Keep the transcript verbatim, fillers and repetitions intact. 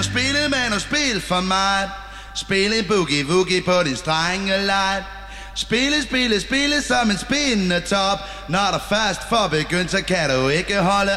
og spille, man og spil for mig. Spille boogie-woogie på din strengelej. Spille, spille, spille som en spindende top. Når der først får begyndt, så kan du ikke holde